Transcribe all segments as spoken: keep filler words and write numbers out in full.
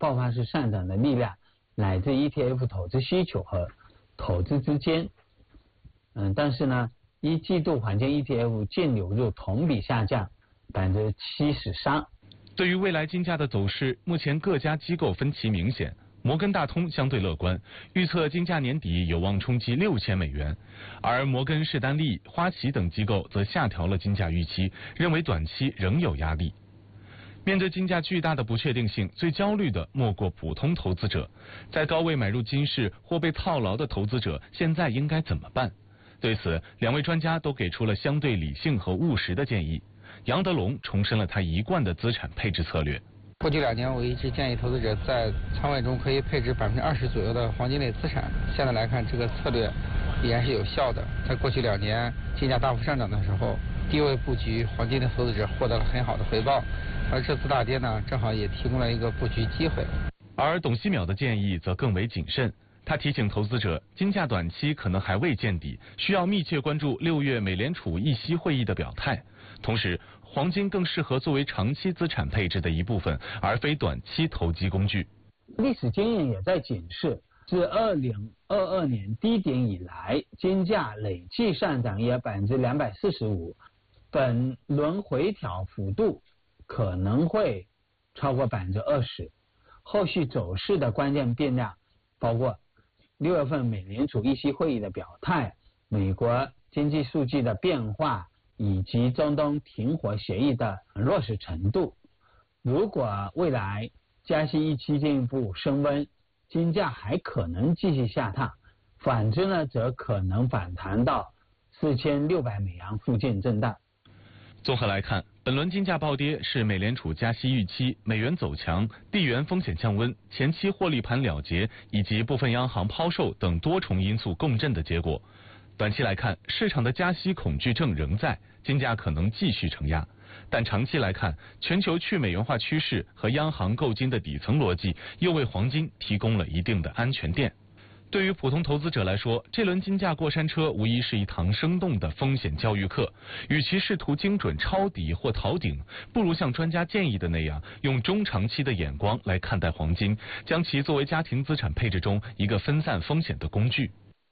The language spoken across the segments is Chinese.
爆发式上涨的力量乃至 E T F 投资需求和投资之间。嗯，但是呢，一季度黄金 E T F 净流入同比下降百分之七十三。 对于未来金价的走势，目前各家机构分歧明显。摩根大通相对乐观，预测金价年底有望冲击六千美元，而摩根士丹利、花旗等机构则下调了金价预期，认为短期仍有压力。面对金价巨大的不确定性，最焦虑的莫过普通投资者。在高位买入金饰或被套牢的投资者，现在应该怎么办？对此，两位专家都给出了相对理性和务实的建议。杨德龙重申了他一贯的资产配置策略。 过去两年，我一直建议投资者在仓位中可以配置百分之二十左右的黄金类资产。现在来看，这个策略依然是有效的。在过去两年金价大幅上涨的时候，低位布局黄金的投资者获得了很好的回报，而这次大跌呢，正好也提供了一个布局机会。 而董希淼的建议则更为谨慎。他提醒投资者，金价短期可能还未见底，需要密切关注六月美联储议息会议的表态。同时，黄金更适合作为长期资产配置的一部分，而非短期投机工具。 历史经验也在警示，自二零二二年低点以来，金价累计上涨约百分之两百四十五，本轮回调幅度可能会超过百分之二十。后续走势的关键变量包括六月份美联储议息会议的表态、美国经济数据的变化，以及中东停火协议的落实程度。如果未来加息预期进一步升温，金价还可能继续下探，反之呢，则可能反弹到四千六百美元附近震荡。 综合来看，本轮金价暴跌是美联储加息预期、美元走强、地缘风险降温、前期获利盘了结以及部分央行抛售等多重因素共振的结果。短期来看，市场的加息恐惧症仍在，金价可能继续承压。但长期来看，全球去美元化趋势和央行购金的底层逻辑又为黄金提供了一定的安全垫。对于普通投资者来说，这轮金价过山车无疑是一堂生动的风险教育课。与其试图精准抄底或逃顶，不如像专家建议的那样，用中长期的眼光来看待黄金，将其作为家庭资产配置中一个分散风险的工具。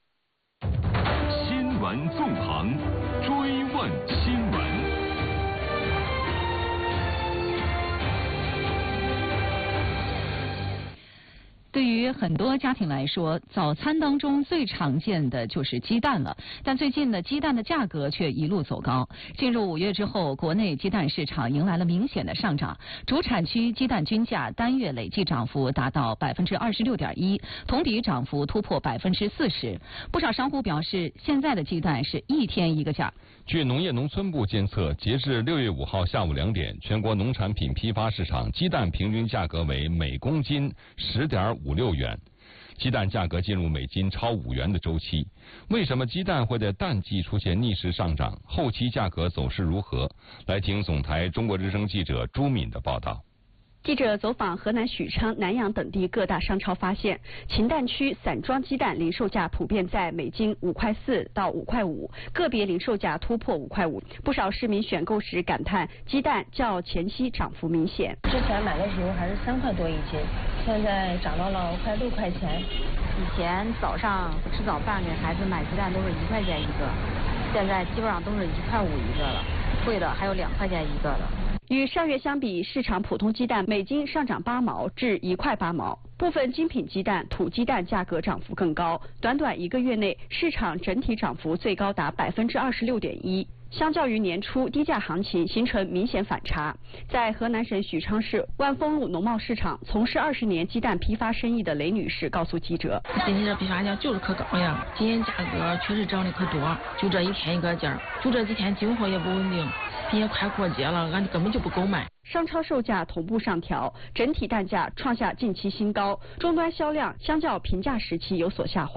新闻纵横，追问新闻。 对于很多家庭来说，早餐当中最常见的就是鸡蛋了。但最近呢，鸡蛋的价格却一路走高。进入五月之后，国内鸡蛋市场迎来了明显的上涨，主产区鸡蛋均价单月累计涨幅达到百分之二十六点一，同比涨幅突破百分之四十。不少商户表示，现在的鸡蛋是一天一个价。 据农业农村部监测，截至六月五号下午两点，全国农产品批发市场鸡蛋平均价格为每公斤十点五六元，鸡蛋价格进入每斤超五元的周期。为什么鸡蛋会在淡季出现逆势上涨？后期价格走势如何？来听总台中国之声记者朱敏的报道。 记者走访河南许昌、南阳等地各大商超发现，秦蛋区散装鸡蛋零售价普遍在每斤五块四到五块五，个别零售价突破五块五。不少市民选购时感叹，鸡蛋较前期涨幅明显。 之前买的时候还是三块多一斤，现在涨到了快六块钱。 以前早上吃早饭给孩子买鸡蛋都是一块钱一个，现在基本上都是一块五一个了，贵的还有两块钱一个的。 与上月相比，市场普通鸡蛋每斤上涨八毛至一块八毛，部分精品鸡蛋、土鸡蛋价格涨幅更高。短短一个月内，市场整体涨幅最高达百分之二十六点一。相较于年初低价行情，形成明显反差。在河南省许昌市万丰路农贸市场从事二十年鸡蛋批发生意的雷女士告诉记者：“ 最近这批发价就是可高呀，今年价格确实涨得可多，就这一天一个价，就这几天进货也不稳定，并且快过节了，俺根本就不够卖。” 商超售价同步上调，整体蛋价创下近期新高，终端销量相较平价时期有所下滑。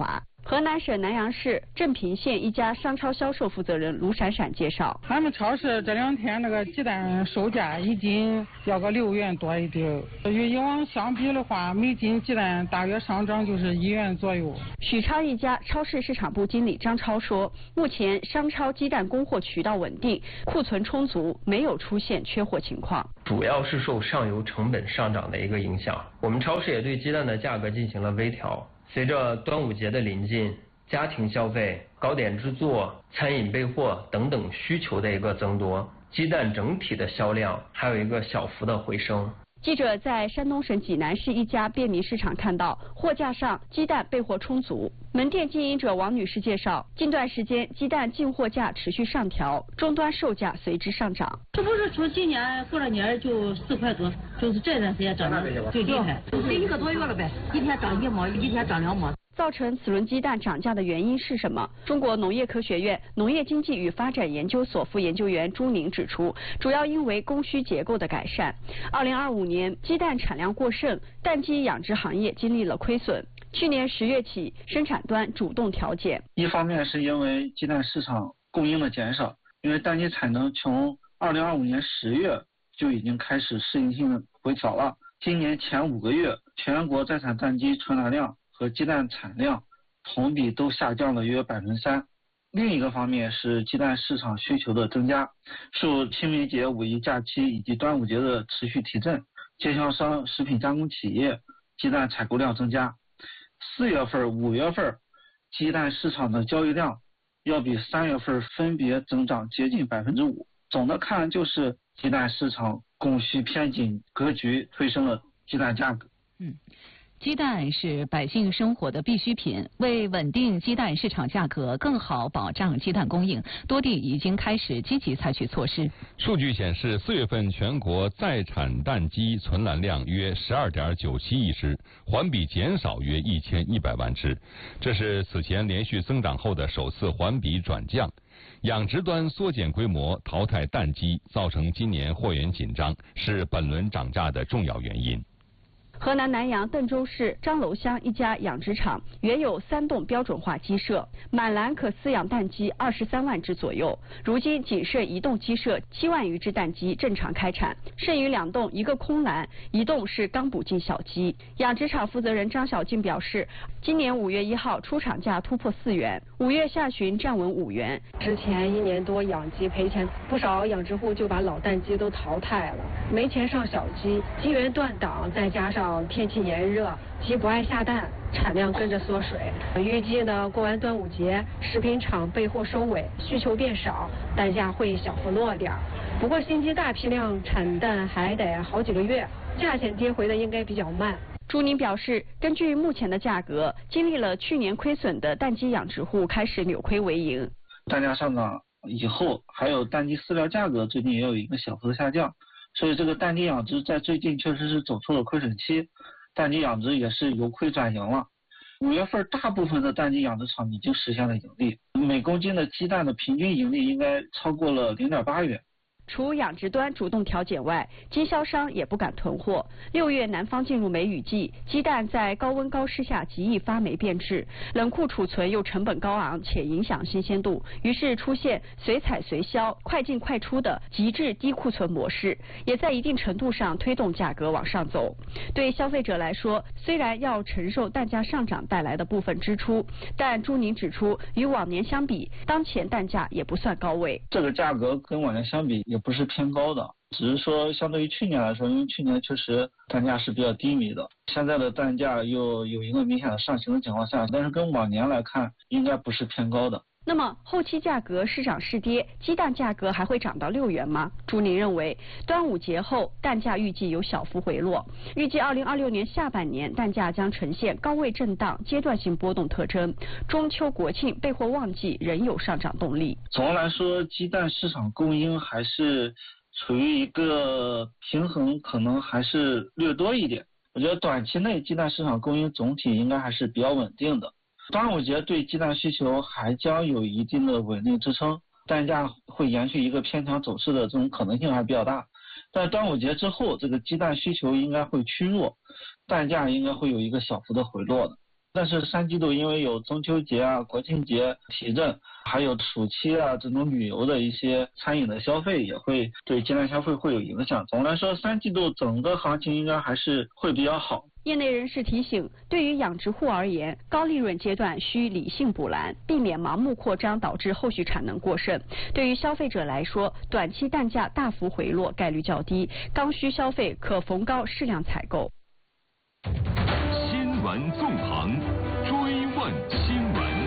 河南省南阳市镇平县一家商超销售负责人卢闪闪介绍， 俺们超市这两天那个鸡蛋售价一斤要个六元多一点，与以往相比的话，每斤鸡蛋大约上涨就是一元左右。 许昌一家超市市场部经理张超说，目前商超鸡蛋供货渠道稳定，库存充足，没有出现缺货情况。 主要是受上游成本上涨的一个影响，我们超市也对鸡蛋的价格进行了微调。随着端午节的临近，家庭消费、糕点制作、餐饮备货等等需求的一个增多，鸡蛋整体的销量还有一个小幅的回升。 记者在山东省济南市一家便民市场看到，货架上鸡蛋备货充足。门店经营者王女士介绍，近段时间鸡蛋进货价持续上调，终端售价随之上涨。 这不是从今年过了年就四块多，就是这段时间涨得最厉害，就是一个多月了呗，一天涨一毛，一天涨两毛。 造成此轮鸡蛋涨价的原因是什么？中国农业科学院农业经济与发展研究所副研究员朱宁指出，主要因为供需结构的改善。二零二五年鸡蛋产量过剩，蛋鸡养殖行业经历了亏损。去年十月起，生产端主动调减。 一方面是因为鸡蛋市场供应的减少，因为蛋鸡产能从二零二五年十月就已经开始适应性的回调了。今年前五个月，全国在产蛋鸡存栏量和鸡蛋产量同比都下降了约百分之三。另一个方面是鸡蛋市场需求的增加，受清明节、五一假期以及端午节的持续提振，经销商、食品加工企业鸡蛋采购量增加。四月份、五月份鸡蛋市场的交易量要比三月份分别增长接近百分之五。总的看，就是鸡蛋市场供需偏紧格局推升了鸡蛋价格。 嗯。鸡蛋是百姓生活的必需品，为稳定鸡蛋市场价格，更好保障鸡蛋供应，多地已经开始积极采取措施。 数据显示，四月份全国在产蛋鸡存栏量约十二点九七亿只，环比减少约一千一百万只，这是此前连续增长后的首次环比转降。养殖端缩减规模，淘汰蛋鸡，造成今年货源紧张，是本轮涨价的重要原因。 河南南阳邓州市张楼乡一家养殖场原有三栋标准化鸡舍，满栏可饲养蛋鸡二十三万只左右，如今仅剩一栋鸡舍七万余只蛋鸡正常开产，剩余两栋一个空栏，一栋是刚补进小鸡。养殖场负责人张小静表示，今年五月一号出厂价突破四元，五月下旬站稳五元。 之前一年多养鸡赔钱，不少养殖户就把老蛋鸡都淘汰了，没钱上小鸡，鸡源断档，再加上天气炎热，鸡不爱下蛋，产量跟着缩水。预计呢，过完端午节，食品厂备货收尾，需求变少，蛋价会小幅落点。不过新鸡大批量产蛋还得好几个月，价钱跌回的应该比较慢。 朱宁表示，根据目前的价格，经历了去年亏损的蛋鸡养殖户开始扭亏为盈。 蛋价上涨以后，还有蛋鸡饲料价格最近也有一个小幅的下降。所以这个蛋鸡养殖在最近确实是走出了亏损期，蛋鸡养殖也是由亏转盈了。五月份大部分的蛋鸡养殖场已经实现了盈利，每公斤的鸡蛋的平均盈利应该超过了零点八元。 除养殖端主动调减外，经销商也不敢囤货。六月南方进入梅雨季，鸡蛋在高温高湿下极易发霉变质，冷库储存又成本高昂且影响新鲜度，于是出现随采随销、快进快出的极致低库存模式，也在一定程度上推动价格往上走。对消费者来说，虽然要承受蛋价上涨带来的部分支出，但朱宁指出，与往年相比，当前蛋价也不算高位。 这个价格跟往年相比也不是偏高的，只是说相对于去年来说，因为去年确实蛋价是比较低迷的，现在的蛋价又有一个明显的上行的情况下，但是跟往年来看，应该不是偏高的。 那么后期价格是涨是跌，鸡蛋价格还会涨到六元吗？朱宁认为，端午节后蛋价预计有小幅回落，预计二零二六年下半年蛋价将呈现高位震荡、阶段性波动特征。中秋国庆备货旺季仍有上涨动力。 总的来说，鸡蛋市场供应还是处于一个平衡，可能还是略多一点。我觉得短期内鸡蛋市场供应总体应该还是比较稳定的。端午节对鸡蛋需求还将有一定的稳定支撑，蛋价会延续一个偏强走势的这种可能性还比较大。但端午节之后，这个鸡蛋需求应该会趋弱，蛋价应该会有一个小幅的回落的。 但是三季度因为有中秋节啊、国庆节提振，还有暑期啊这种旅游的一些餐饮的消费，也会对鸡蛋消费会有影响。总的来说，三季度整个行情应该还是会比较好。 业内人士提醒，对于养殖户而言，高利润阶段需理性补栏，避免盲目扩张导致后续产能过剩。对于消费者来说，短期蛋价大幅回落概率较低，刚需消费可逢高适量采购。 新闻纵横，追问新闻。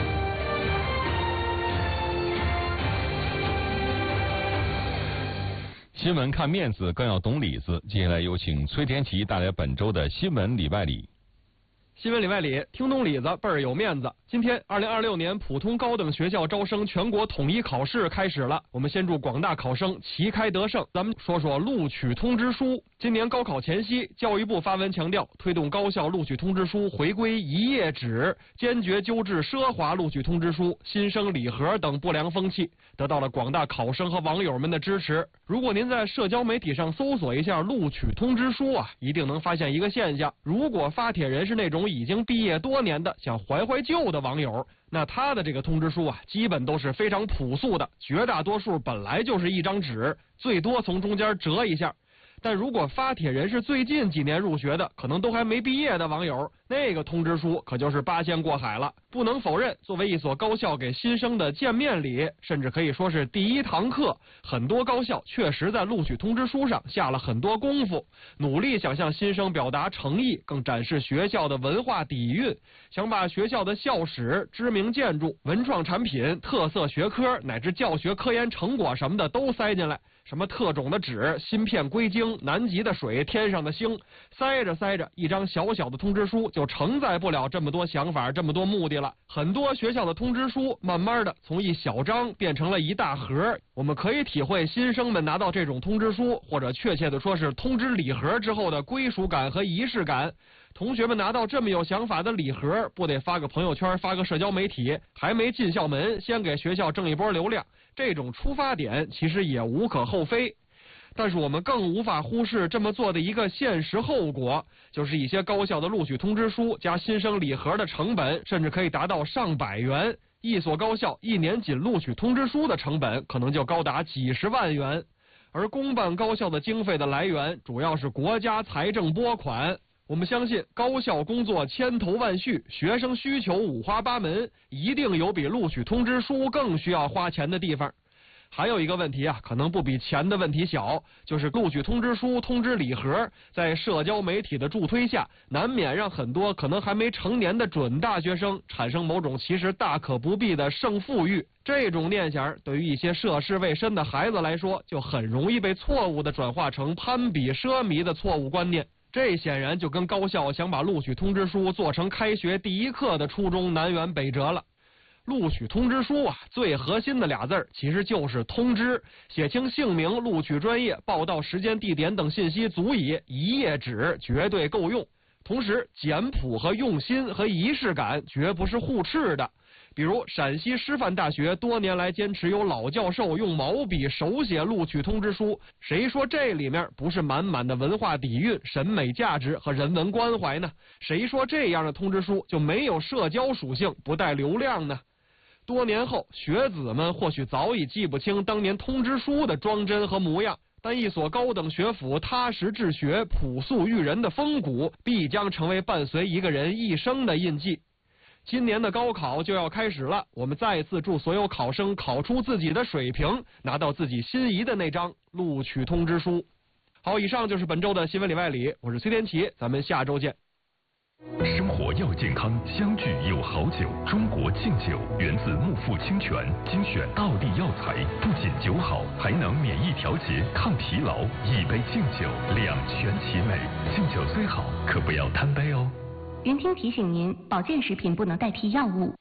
新闻看面子，更要懂里子。接下来有请崔天琪带来本周的新闻里外里。 新闻里外里，听懂里子倍儿有面子。今天，二零二六年普通高等学校招生全国统一考试开始了。我们先祝广大考生旗开得胜。咱们说说录取通知书。今年高考前夕，教育部发文强调，推动高校录取通知书回归一页纸，坚决纠治奢华录取通知书、新生礼盒等不良风气，得到了广大考生和网友们的支持。如果您在社交媒体上搜索一下录取通知书啊，一定能发现一个现象：如果发帖人是那种已经毕业多年的想怀怀旧的网友，那他的这个通知书啊，基本都是非常朴素的，绝大多数本来就是一张纸，最多从中间折一下。但如果发帖人是最近几年入学的，可能都还没毕业的网友，那个通知书可就是八仙过海了。不能否认，作为一所高校给新生的见面礼，甚至可以说是第一堂课，很多高校确实在录取通知书上下了很多功夫，努力想向新生表达诚意，更展示学校的文化底蕴，想把学校的校史、知名建筑、文创产品、特色学科乃至教学科研成果什么的都塞进来。什么特种的纸、芯片硅晶、南极的水、天上的星，塞着塞着，一张小小的通知书就承载不了这么多想法、这么多目的了。很多学校的通知书，慢慢的从一小张变成了一大盒。我们可以体会新生们拿到这种通知书，或者确切的说是通知礼盒之后的归属感和仪式感。同学们拿到这么有想法的礼盒，不得发个朋友圈，发个社交媒体，还没进校门，先给学校挣一波流量。这种出发点其实也无可厚非，但是我们更无法忽视这么做的一个现实后果，就是一些高校的录取通知书加新生礼盒的成本甚至可以达到上百元，一所高校一年仅录取通知书的成本可能就高达几十万元。而公办高校的经费的来源主要是国家财政拨款。我们相信高校工作千头万绪，学生需求五花八门，一定有比录取通知书更需要花钱的地方。还有一个问题啊，可能不比钱的问题小，就是录取通知书、通知礼盒在社交媒体的助推下，难免让很多可能还没成年的准大学生产生某种其实大可不必的胜负欲。这种念想对于一些涉世未深的孩子来说，就很容易被错误地转化成攀比奢靡的错误观念。这显然就跟高校想把录取通知书做成开学第一课的初衷南辕北辙了。录取通知书啊，最核心的俩字儿其实就是通知，写清姓名、录取专业、报到时间、地点等信息足矣，一页纸绝对够用。同时，简朴和用心和仪式感绝不是互斥的。比如陕西师范大学多年来坚持由老教授用毛笔手写录取通知书，谁说这里面不是满满的文化底蕴、审美价值和人文关怀呢？谁说这样的通知书就没有社交属性、不带流量呢？多年后，学子们或许早已记不清当年通知书的装帧和模样，但一所高等学府踏实治学、朴素育人的风骨，必将成为伴随一个人一生的印记。今年的高考就要开始了，我们再次祝所有考生考出自己的水平，拿到自己心仪的那张录取通知书。好，以上就是本周的新闻里外里，我是崔天琪，咱们下周见。 生活要健康，相聚有好酒。中国敬酒源自木富清泉，精选道地药材，不仅酒好，还能免疫调节、抗疲劳。一杯敬酒，两全其美。敬酒虽好，可不要贪杯哦。 云听提醒您，保健食品不能代替药物。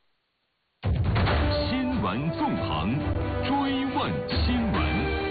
新闻纵横，追问新闻。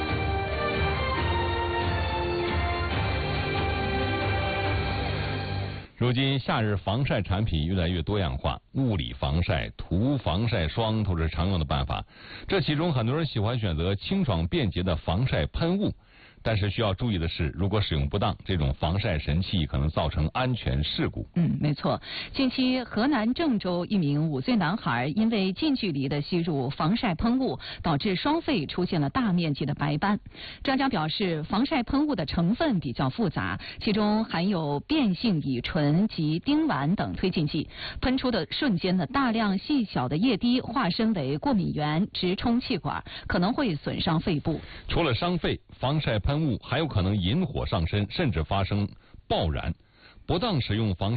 如今夏日防晒产品越来越多样化，物理防晒、涂防晒霜都是常用的办法。这其中很多人喜欢选择清爽便捷的防晒喷雾， 但是需要注意的是，如果使用不当，这种防晒神器可能造成安全事故。 嗯，没错。近期河南郑州一名五岁男孩因为近距离的吸入防晒喷雾，导致双肺出现了大面积的白斑。专家表示，防晒喷雾的成分比较复杂，其中含有变性乙醇及丁烷等推进剂，喷出的瞬间的大量细小的液滴化身为过敏原，直冲气管，可能会损伤肺部。 除了伤肺，防晒喷雾还有可能引火上身，甚至发生爆燃。不当使用防晒